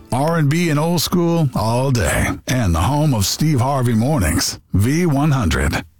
R&B and old school all day. And the home of Steve Harvey Mornings, V100.